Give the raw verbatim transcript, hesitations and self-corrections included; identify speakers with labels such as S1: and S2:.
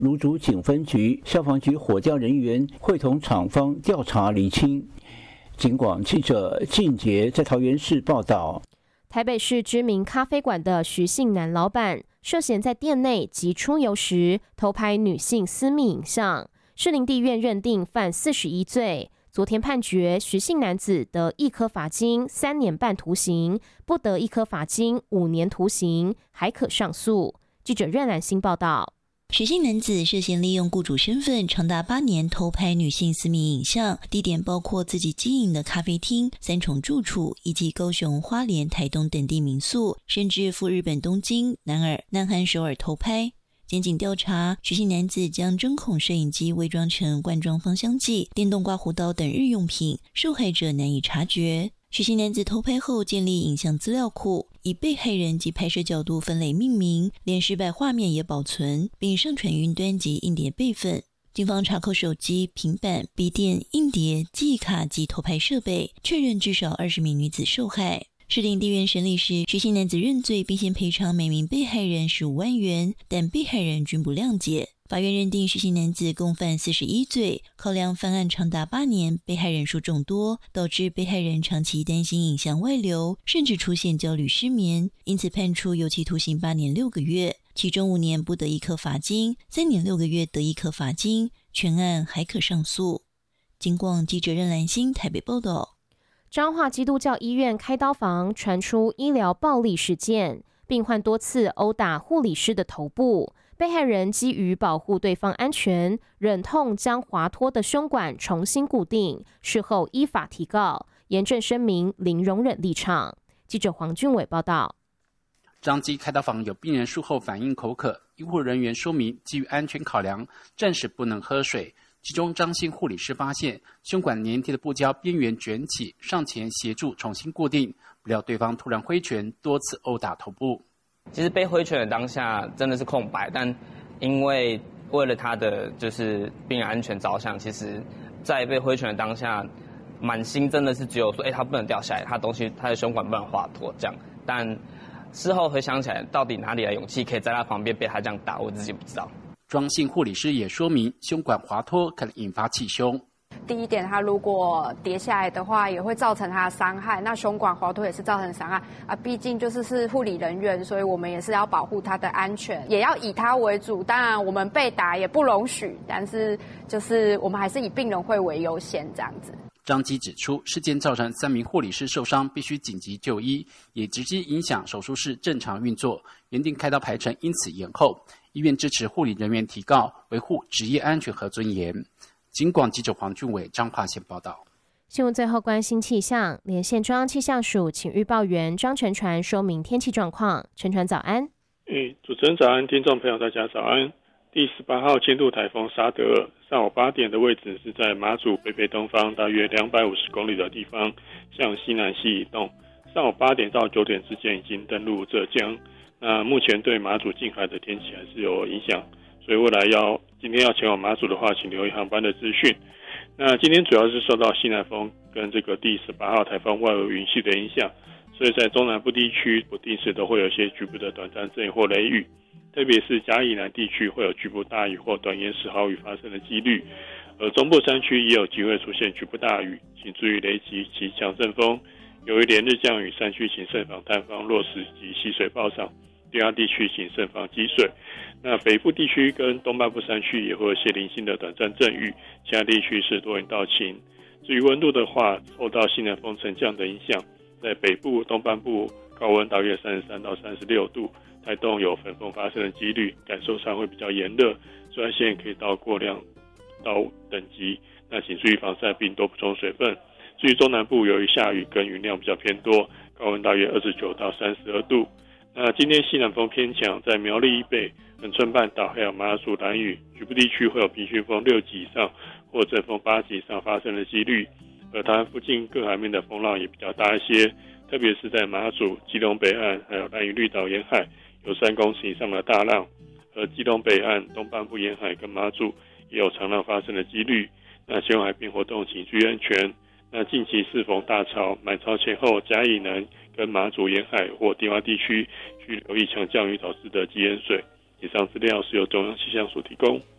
S1: 芦竹警分局、消防局火调人员会同厂方调查厘清。警广记者靳杰在桃园市报道。
S2: 台北市知名咖啡馆的徐姓男老板涉嫌在店内及出游时偷拍女性私密影像，士林地院认定犯四十一罪。昨天判决徐姓男子得一颗罚金三年半徒刑，不得一颗罚金五年徒刑，还可上诉。记者任兰欣报道。
S3: 徐姓男子涉嫌利用雇主身份长达八年偷拍女性私密影像，地点包括自己经营的咖啡厅、三重住处以及高雄、花莲、台东等地民宿，甚至赴日本东京、南尔、南韩首尔偷拍。检警调查，徐姓男子将针孔摄影机伪装成罐装芳香剂、电动刮胡刀等日用品，受害者难以察觉。徐姓男子偷拍后建立影像资料库，以被害人及拍摄角度分类命名，连失败画面也保存，并上传云端及硬碟备份。警方查扣手机、平板、笔电、硬碟、记忆卡及偷拍设备，确认至少二十名女子受害。士林地院审理时，徐姓男子认罪，并先赔偿每名被害人十五万元，但被害人均不谅解。法院认定徐姓男子共犯四十一罪，考量犯案长达八年，被害人数众多，导致被害人长期担心影像外流，甚至出现焦虑失眠，因此判处有期徒刑八年六个月，其中五年不得一颗罚金，三年六个月得一颗罚金，全案还可上诉。警广记者任兰欣台北报道。
S2: 彰化基督教医院开刀房传出医疗暴力事件，病患多次殴打护理师的头部。被害人基于保护对方安全，忍痛将滑脱的胸管重新固定，事后依法提告，严正声明零容忍立场。记者黄俊伟报道。
S4: 彰基开刀房有病人术后反应口渴，医护人员说明基于安全考量，暂时不能喝水。其中张姓护理师发现胸管粘贴的布胶边缘卷起，上前协助重新固定，不料对方突然挥拳，多次殴打头部。
S5: 其实被挥拳的当下真的是空白，但因为为了他的就是病人安全着想，其实在被挥拳的当下，满心真的是只有说，哎，他不能掉下来，他东西他的胸管不能滑脱这样。但事后回想起来，到底哪里来勇气可以在他旁边被他这样打，我自己不知道。
S4: 庄姓护理师也说明，胸管滑脱可能引发气胸。
S6: 第一点，他如果跌下来的话，也会造成他的伤害。那胸管滑脱也是造成伤害啊，毕竟就是是护理人员，所以我们也是要保护他的安全，也要以他为主。当然，我们被打也不容许，但是就是我们还是以病人会为优先这样子。
S4: 张基指出，事件造成三名护理师受伤，必须紧急就医，也直接影响手术室正常运作，原定开刀排程因此延后。医院支持护理人员提告，维护职业安全和尊严。警广记者黄俊伟彰化县报道。
S2: 新闻最后关心气象，连线中央气象署请预报员张晨传说明天气状况。晨传早安。
S7: 诶，主持人早安，听众朋友大家早安。第十八号轻度台风沙德尔上午八点的位置是在马祖北北东方大约两百五十公里的地方，向西南西移动。上午八点到九点之间已经登陆浙江。那目前对马祖近海的天气还是有影响，所以未来要今天要前往马祖的话，请留意航班的资讯。那今天主要是受到西南风跟这个第十八号台风外围云系的影响，所以在中南部地区不定时都会有一些局部的短暂阵雨或雷雨，特别是嘉义南地区会有局部大雨或短延时豪雨发生的几率，而中部山区也有机会出现局部大雨，请注意雷击及强阵风。由于连日降雨，山区请慎防塌方、落石及溪水暴涨。低洼地区请慎防积水。那北部地区跟东半部山区也会有些零星的短暂阵雨，其他地区是多云到晴。至于温度的话，受到西南风沉降的影响，在北部、东半部高温大约三十三到三十六度，台东有粉风发生的几率，感受上会比较炎热，紫外线可以到过量到等级，那请注意防晒并多补充水分。至于中南部由于下雨跟云量比较偏多，高温大约二十九到三十二度。那今天西南风偏强，在苗栗以北、恒春半岛还有马祖兰屿局部地区会有平均风六级以上或阵风八级以上发生的几率，而台湾附近各海面的风浪也比较大一些，特别是在马祖、基隆北岸还有兰屿绿岛沿海有三公尺以上的大浪，而基隆北岸、东半部沿海跟马祖也有长浪发生的几率。那前往海边活动请注意安全。那近期适逢大潮、满潮前后，嘉义南跟马祖沿海或低洼地区需留意强降雨导致的积淹水。以上资料是由中央气象署提供。